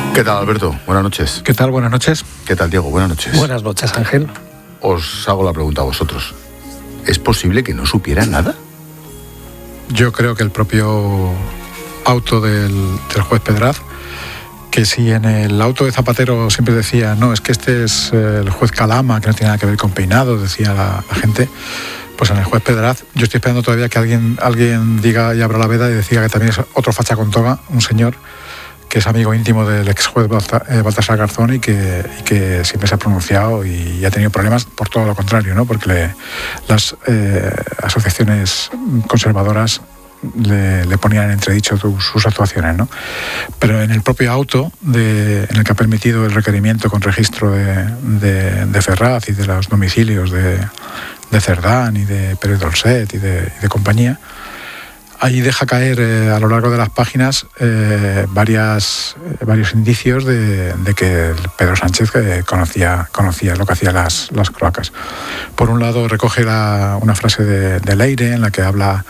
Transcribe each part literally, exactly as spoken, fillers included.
¿Qué tal, Alberto? Buenas noches. ¿Qué tal? Buenas noches. ¿Qué tal, Diego? Buenas noches. Buenas noches, Ángel. Os hago la pregunta a vosotros. ¿Es posible que no supiera nada? Yo creo que el propio auto del, del juez Pedraz, que si en el auto de Zapatero siempre decía, no, es que este es el juez Calama, que no tiene nada que ver con peinados, decía la, la gente, pues en el juez Pedraz, yo estoy esperando todavía que alguien, alguien diga y abra la veda y decida que también es otro facha con toga, un señor que es amigo íntimo del ex juez Baltasar Garzón y que, y que siempre se ha pronunciado y ha tenido problemas por todo lo contrario, ¿no? Porque le, las eh, asociaciones conservadoras le, le ponían en entredicho sus, sus actuaciones, ¿no? Pero en el propio auto de, en el que ha permitido el requerimiento con registro de, de, de Ferraz y de los domicilios de, de Cerdán y de Pérez Dolcet y de, y de compañía, ahí deja caer eh, a lo largo de las páginas eh, varias, eh, varios indicios de, de que Pedro Sánchez eh, conocía, conocía lo que hacían las, las cloacas. Por un lado recoge la, una frase de, de Leire en la que habla,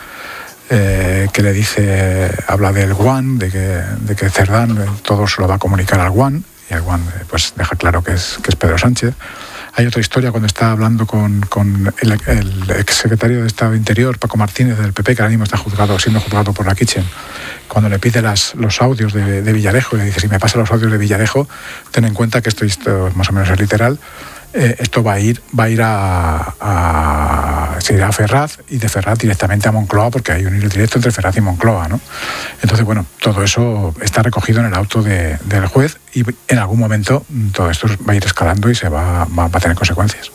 eh, que le dice, habla del Guan, de que, de que Cerdán eh, todo se lo va a comunicar al Guan, y el Guan eh, pues deja claro que es, que es Pedro Sánchez. Hay otra historia cuando está hablando con, con el, el exsecretario de Estado Interior, Paco Martínez, del P P, que ahora mismo está juzgado, siendo juzgado por la Kitchen, cuando le pide las, los audios de, de Villarejo, y le dice, si me pasa los audios de Villarejo, ten en cuenta que esto, esto más o menos es literal, eh, esto va a ir va a ir a, a, se irá a Ferraz, y de Ferraz directamente a Moncloa, porque hay un hilo directo entre Ferraz y Moncloa, ¿no? Entonces, bueno, todo eso está recogido en el auto de, del juez, y en algún momento todo esto va a ir escalando y se va, va, va a tener consecuencias.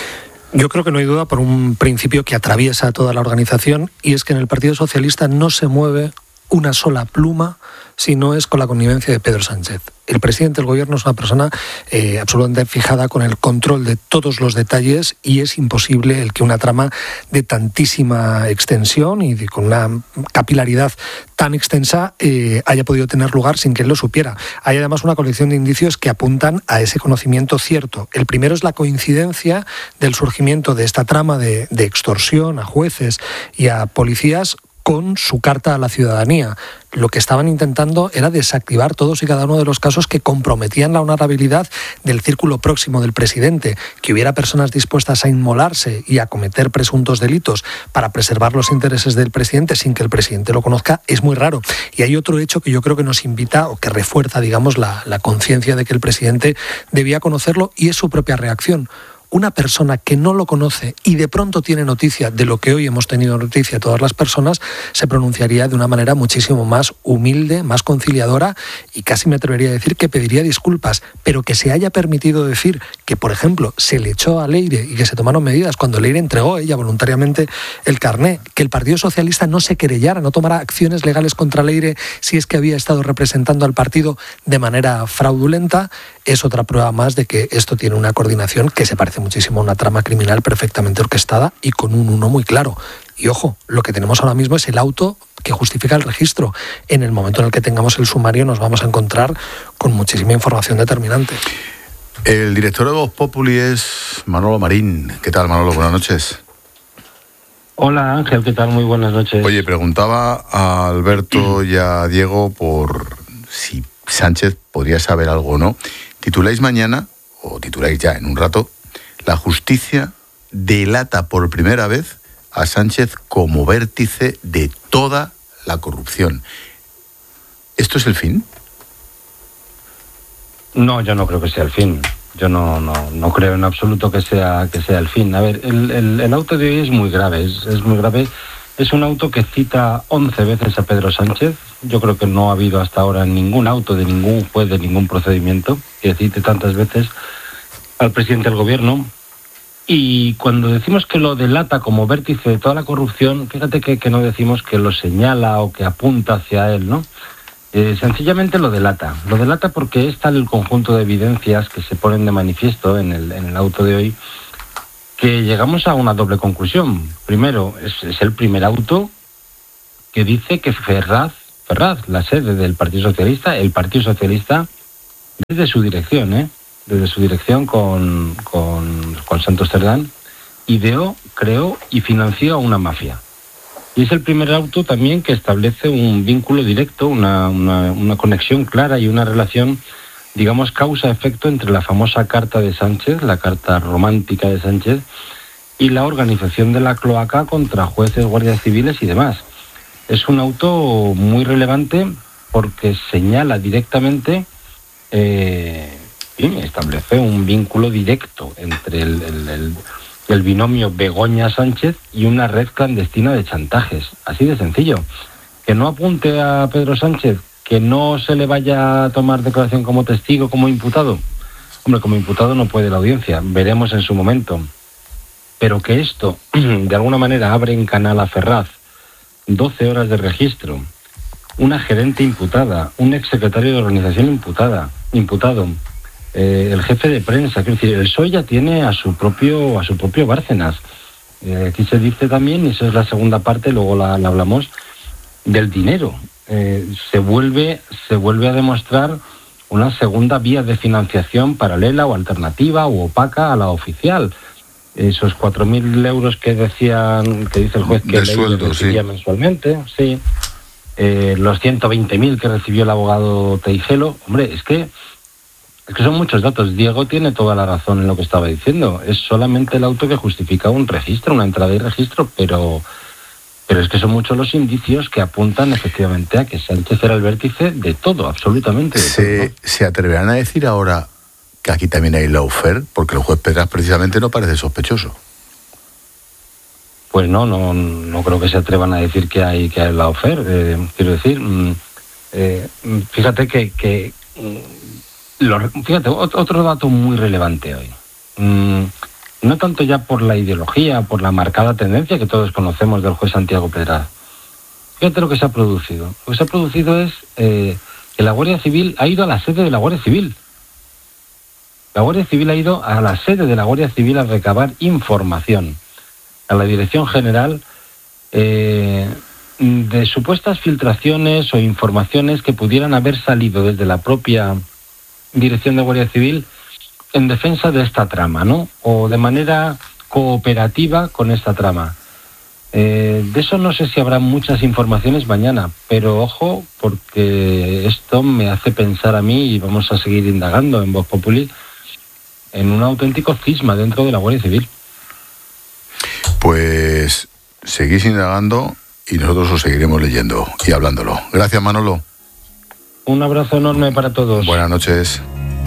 Yo creo que no hay duda por un principio que atraviesa toda la organización, y es que en el Partido Socialista no se mueve una sola pluma si no es con la connivencia de Pedro Sánchez. El presidente del gobierno es una persona eh, absolutamente fijada con el control de todos los detalles, y es imposible el que una trama de tantísima extensión y de, con una capilaridad tan extensa eh, haya podido tener lugar sin que él lo supiera. Hay además una colección de indicios que apuntan a ese conocimiento cierto. El primero es la coincidencia del surgimiento de esta trama de, de extorsión a jueces y a policías con su carta a la ciudadanía. Lo que estaban intentando era desactivar todos y cada uno de los casos que comprometían la honorabilidad del círculo próximo del presidente. Que hubiera personas dispuestas a inmolarse y a cometer presuntos delitos para preservar los intereses del presidente sin que el presidente lo conozca es muy raro. Y hay otro hecho que yo creo que nos invita, o que refuerza, digamos, la, la conciencia de que el presidente debía conocerlo, y es su propia reacción. Una persona que no lo conoce y de pronto tiene noticia de lo que hoy hemos tenido noticia todas las personas, se pronunciaría de una manera muchísimo más humilde, más conciliadora, y casi me atrevería a decir que pediría disculpas. Pero que se haya permitido decir que, por ejemplo, se le echó a Leire y que se tomaron medidas cuando Leire entregó ella voluntariamente el carné, que el Partido Socialista no se querellara, no tomara acciones legales contra Leire si es que había estado representando al partido de manera fraudulenta, es otra prueba más de que esto tiene una coordinación que se parece muchísimo a una trama criminal perfectamente orquestada y con un uno muy claro. Y ojo, lo que tenemos ahora mismo es el auto que justifica el registro. En el momento en el que tengamos el sumario nos vamos a encontrar con muchísima información determinante. El director de Vox Populi es Manolo Marín. ¿Qué tal, Manolo? Buenas noches. Hola, Ángel, ¿qué tal? Muy buenas noches. Oye, preguntaba a Alberto y a Diego por si Sánchez podría saber algo o no. Tituláis mañana, o tituláis ya en un rato, la justicia delata por primera vez a Sánchez como vértice de toda la corrupción. ¿Esto es el fin? No, yo no creo que sea el fin. Yo no, no, no creo en absoluto que sea, que sea el fin. A ver, el, el, el auto de hoy es muy grave, es, es muy grave. Es un auto que cita once veces a Pedro Sánchez. Yo creo que no ha habido hasta ahora ningún auto de ningún juez, de ningún procedimiento, que cite tantas veces al presidente del gobierno. Y cuando decimos que lo delata como vértice de toda la corrupción, fíjate que, que no decimos que lo señala o que apunta hacia él, ¿no? Eh, sencillamente lo delata. Lo delata porque es tal el conjunto de evidencias que se ponen de manifiesto en el, en el auto de hoy, que llegamos a una doble conclusión. Primero, es, es el primer auto que dice que Ferraz, Ferraz, la sede del Partido Socialista, el Partido Socialista, desde su dirección, ¿eh? desde su dirección con, con, con Santos Cerdán, ideó, creó y financió una mafia. Y es el primer auto también que establece un vínculo directo, una, una, una conexión clara y una relación digamos, causa-efecto entre la famosa carta de Sánchez, la carta romántica de Sánchez, y la organización de la cloaca contra jueces, guardias civiles y demás. Es un auto muy relevante porque señala directamente, eh, y establece un vínculo directo entre el, el, el, el binomio Begoña-Sánchez y una red clandestina de chantajes. Así de sencillo. Que no apunte a Pedro Sánchez, que no se le vaya a tomar declaración como testigo, como imputado. Hombre, como imputado no puede la audiencia, veremos en su momento. Pero que esto, de alguna manera, abre en canal a Ferraz, doce horas de registro, una gerente imputada, un exsecretario de organización imputada, imputado, eh, el jefe de prensa, quiero decir, el P S O E ya tiene a su propio, a su propio Bárcenas. Eh, aquí se dice también, y esa es la segunda parte, luego la, la hablamos, del dinero. Eh, se vuelve, se vuelve a demostrar una segunda vía de financiación paralela o alternativa o opaca a la oficial. Esos cuatro mil euros que decían, que dice el juez que de sueldo, recibía sí. mensualmente, sí. Eh, los ciento veinte mil que recibió el abogado Teijelo. Hombre, es que, es que son muchos datos. Diego tiene toda la razón en lo que estaba diciendo. Es solamente el auto que justifica un registro, una entrada y registro, pero, pero es que son muchos los indicios que apuntan efectivamente a que Sánchez era el vértice de todo, absolutamente de ¿Se, todo, ¿no? ¿Se atreverán a decir ahora que aquí también hay lawfare? Porque el juez Pedraz precisamente no parece sospechoso. Pues no, no, no creo que se atrevan a decir que hay que hay lawfare. Eh, quiero decir, eh, fíjate que, que lo, fíjate, otro dato muy relevante hoy. Mm, no tanto ya por la ideología, por la marcada tendencia que todos conocemos del juez Santiago Pedraz. Fíjate lo que se ha producido. Lo que se ha producido es eh, que la Guardia Civil ha ido a la sede de la Guardia Civil. La Guardia Civil ha ido a la sede de la Guardia Civil a recabar información a la Dirección General eh, de supuestas filtraciones o informaciones que pudieran haber salido desde la propia Dirección de Guardia Civil en defensa de esta trama, ¿no? O de manera cooperativa con esta trama. Eh, de eso no sé si habrá muchas informaciones mañana, pero ojo, porque esto me hace pensar a mí, y vamos a seguir indagando en Voz Populi, en un auténtico cisma dentro de la Guardia Civil. Pues seguís indagando y nosotros os seguiremos leyendo y hablándolo. Gracias, Manolo. Un abrazo enorme para todos. Buenas noches.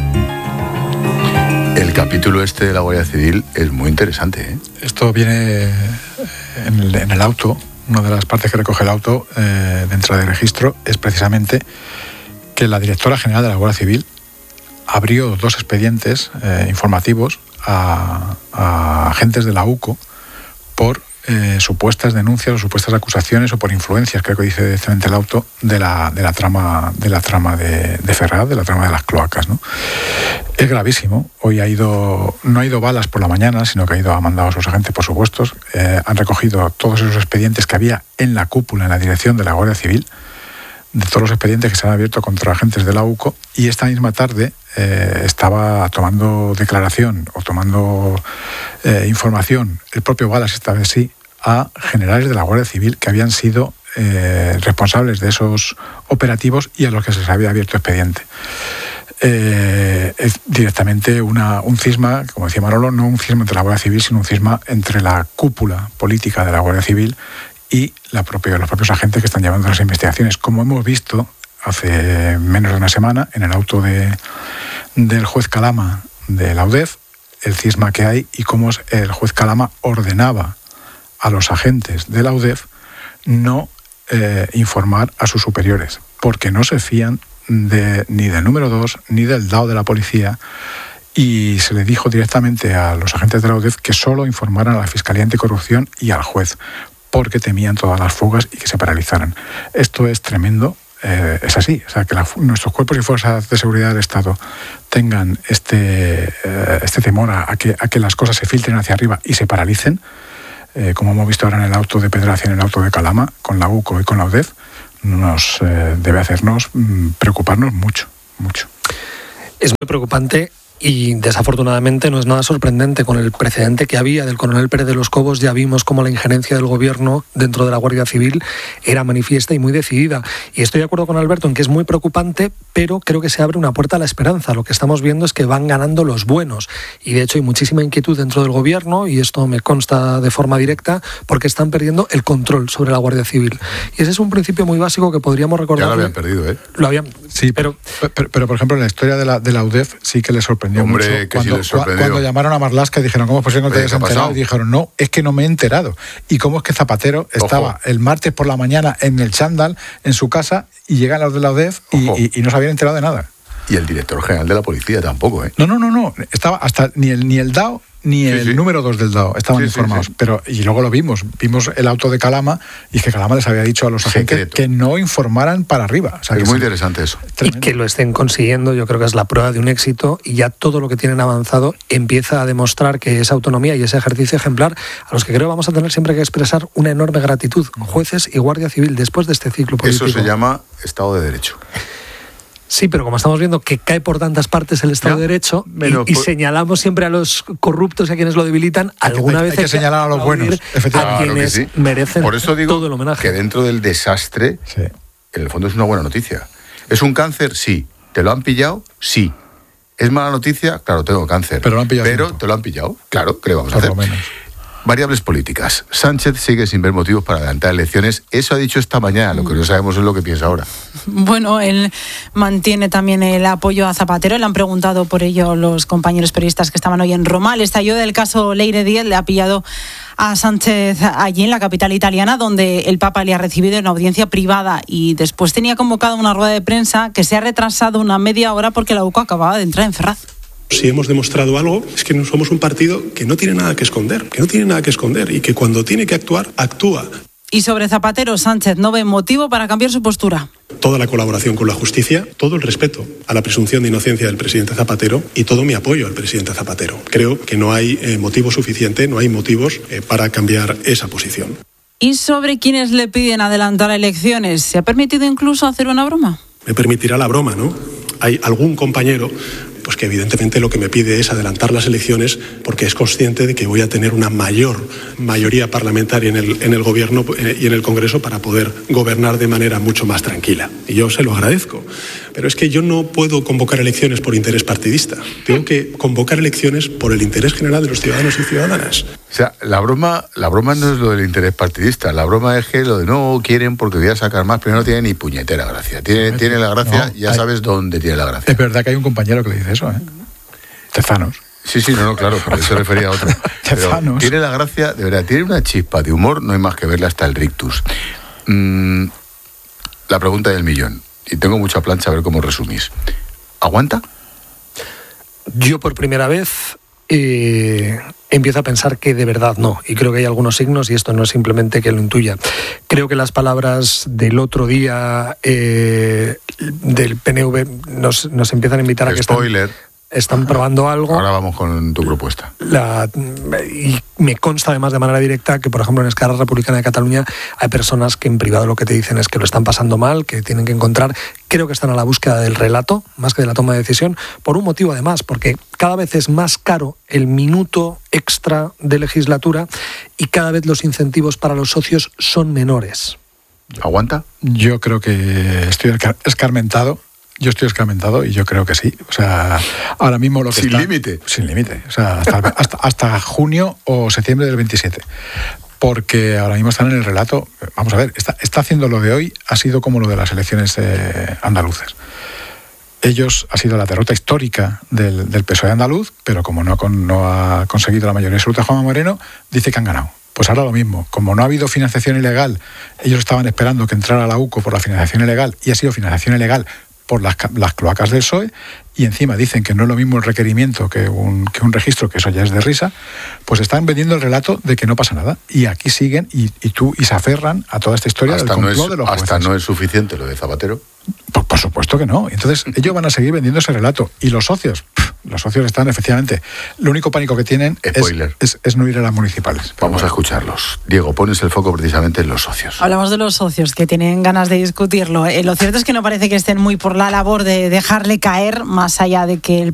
El capítulo este de la Guardia Civil es muy interesante, ¿eh? Esto viene en el, en el auto. Una de las partes que recoge el auto eh, de entrada de registro es precisamente que la directora general de la Guardia Civil abrió dos expedientes eh, informativos a, a agentes de la U C O por eh, supuestas denuncias o supuestas acusaciones o por influencias, creo que dice directamente el auto, de la, de la trama de la trama de, de Ferraz, de la trama de las cloacas, ¿no? Es gravísimo. Hoy ha ido, no ha ido balas por la mañana, sino que ha ido, ha mandado a sus agentes por supuestos. Eh, han recogido todos esos expedientes que había en la cúpula, en la dirección de la Guardia Civil, de todos los expedientes que se han abierto contra agentes de la U C O, y esta misma tarde eh, estaba tomando declaración o tomando eh, información, el propio Balas esta vez sí, a generales de la Guardia Civil que habían sido eh, responsables de esos operativos y a los que se les había abierto expediente. Eh, es directamente una, un cisma, como decía Manolo, no un cisma entre la Guardia Civil, sino un cisma entre la cúpula política de la Guardia Civil y la propia, los propios agentes que están llevando las investigaciones, como hemos visto hace menos de una semana en el auto de, del juez Calama de la U D E F, el cisma que hay y cómo el juez Calama ordenaba a los agentes de la U D E F no eh, informar a sus superiores, porque no se fían de, ni del número dos ni del D A O de la policía, y se le dijo directamente a los agentes de la U D E F que solo informaran a la Fiscalía Anticorrupción y al juez, porque temían todas las fugas y que se paralizaran. Esto es tremendo, eh, es así. O sea, que la, nuestros cuerpos y fuerzas de seguridad del Estado tengan este, eh, este temor a, a, que, a que las cosas se filtren hacia arriba y se paralicen, eh, como hemos visto ahora en el auto de Pedraz y en el auto de Calama, con la U C O y con la U D E F, nos eh, debe hacernos mm, preocuparnos mucho, mucho. Es muy preocupante Y desafortunadamente no es nada sorprendente. Con el precedente que había del coronel Pérez de los Cobos ya vimos cómo la injerencia del gobierno dentro de la Guardia Civil era manifiesta y muy decidida. Y estoy de acuerdo con Alberto en que es muy preocupante, pero creo que se abre una puerta a la esperanza. Lo que estamos viendo es que van ganando los buenos. Y de hecho hay muchísima inquietud dentro del gobierno, y esto me consta de forma directa, porque están perdiendo el control sobre la Guardia Civil. Y ese es un principio muy básico que podríamos recordar. Ya lo habían perdido, ¿eh? Lo habían... Sí, pero, pero, pero por ejemplo en la historia de la, de la U D E F sí que les sorprendió. Hombre, mucho que cuando, sí les sorprendió. Cuando llamaron a Marlaska y dijeron, ¿cómo es posible que no te hayas enterado? Y dijeron, no, es que no me he enterado. ¿Y cómo es que Zapatero estaba Ojo. el martes por la mañana en el chándal, en su casa, y llegan los de la U D E F y, y, y no se habían enterado de nada? Y el director general de la policía tampoco, ¿eh? No, no, no, no. Estaba hasta ni el, ni el D A O ni sí, el sí. número dos del D A O estaban sí, informados. Sí, sí. Pero, y luego lo vimos. Vimos el auto de Calama y es que Calama les había dicho a los agentes Secreto. que no informaran para arriba. O sea, es que muy se... interesante eso. Tremendo. Y que lo estén consiguiendo, yo creo que es la prueba de un éxito, y ya todo lo que tienen avanzado empieza a demostrar que esa autonomía y ese ejercicio ejemplar, a los que creo vamos a tener siempre que expresar una enorme gratitud, jueces y Guardia Civil, después de este ciclo político. Eso se llama Estado de Derecho. Sí, pero como estamos viendo que cae por tantas partes el Estado ¿Ya? de Derecho y, y por... señalamos siempre a los corruptos y a quienes lo debilitan, hay alguna que, vez hay que señalar a los buenos, a quienes sí. merecen por eso digo todo el homenaje. Que dentro del desastre, sí. en el fondo es una buena noticia. ¿Es un cáncer? Sí. ¿Te lo han pillado? Sí. ¿Es mala noticia? Claro, tengo cáncer. Pero, lo han pillado pero te lo han pillado. Claro, ¿qué le vamos por a hacer? Lo menos. Variables políticas. Sánchez sigue sin ver motivos para adelantar elecciones. Eso ha dicho esta mañana. Lo que no sabemos es lo que piensa ahora. Bueno, él mantiene también el apoyo a Zapatero. Le han preguntado por ello los compañeros periodistas que estaban hoy en Roma. El estallido del caso Leire Díez le ha pillado a Sánchez allí en la capital italiana, donde el Papa le ha recibido en audiencia privada, y después tenía convocado una rueda de prensa que se ha retrasado una media hora porque la U C O acababa de entrar en Ferraz. Si hemos demostrado algo, es que no somos un partido que no tiene nada que esconder, que no tiene nada que esconder y que cuando tiene que actuar, actúa. Y sobre Zapatero, Sánchez no ve motivo para cambiar su postura. Toda la colaboración con la justicia, todo el respeto a la presunción de inocencia del presidente Zapatero y todo mi apoyo al presidente Zapatero. Creo que no hay eh, motivo suficiente, no hay motivos eh, para cambiar esa posición. ¿Y sobre quienes le piden adelantar elecciones? ¿Se ha permitido incluso hacer una broma? Me permitirá la broma, ¿no? Hay algún compañero pues que evidentemente lo que me pide es adelantar las elecciones porque es consciente de que voy a tener una mayor mayoría parlamentaria en el, en el gobierno y en el Congreso para poder gobernar de manera mucho más tranquila. Y yo se lo agradezco. Pero es que yo no puedo convocar elecciones por interés partidista. Tengo que convocar elecciones por el interés general de los ciudadanos y ciudadanas. O sea, la broma, la broma no es lo del interés partidista. La broma es que lo de no quieren porque voy a sacar más, pero no tiene ni puñetera gracia. Tiene, tiene la gracia, no, ya hay, sabes dónde tiene la gracia. Es verdad que hay un compañero que le dice eso, ¿eh? Tezanos. Sí, sí, no, no, claro, pero se refería a otro. Pero tiene la gracia, de verdad, tiene una chispa de humor, no hay más que verle hasta el rictus. Mm, la pregunta del millón, y tengo mucha plancha a ver cómo resumís. ¿Aguanta? Yo por primera vez eh, empiezo a pensar que de verdad no, y creo que hay algunos signos, y esto no es simplemente que lo intuya. Creo que las palabras del otro día eh, del P N V nos, nos empiezan a invitar a que Spoiler. Están, están probando algo. Ahora vamos con tu propuesta. La, y me consta además de manera directa que, por ejemplo, en Esquerra Republicana de Cataluña hay personas que en privado lo que te dicen es que lo están pasando mal, que tienen que encontrar, creo que están a la búsqueda del relato, más que de la toma de decisión, por un motivo además, porque cada vez es más caro el minuto extra de legislatura y cada vez los incentivos para los socios son menores. ¿Aguanta? Yo creo que estoy escarmentado. Yo estoy escarmentado y yo creo que sí. O sea, ahora mismo lo que Sin está... límite. Sin límite. O sea, hasta, hasta, hasta junio o septiembre del veintisiete. Porque ahora mismo están en el relato... Vamos a ver, está, está haciendo lo de hoy, ha sido como lo de las elecciones eh, andaluces. Ellos, ha sido la derrota histórica del, del P S O E andaluz, pero como no, con, no ha conseguido la mayoría absoluta Juanma Moreno, dice que han ganado. Pues ahora lo mismo, como no ha habido financiación ilegal, ellos estaban esperando que entrara la U C O por la financiación ilegal y ha sido financiación ilegal por las, las cloacas del P S O E, y encima dicen que no es lo mismo el requerimiento que un, que un registro, que eso ya es de risa, pues están vendiendo el relato de que no pasa nada. Y aquí siguen y, y tú y se aferran a toda esta historia hasta del complot no es, de los jueces. Hasta no es suficiente lo de Zapatero. Por, por supuesto que no. Entonces ellos van a seguir vendiendo ese relato. Y los socios, pff, los socios están efectivamente... Lo único pánico que tienen es, es, es no ir a las municipales. Vamos bueno. a escucharlos. Diego, pones el foco precisamente en los socios. Hablamos de los socios que tienen ganas de discutirlo. Eh, lo cierto es que no parece que estén muy por la labor de dejarle caer, más allá de que el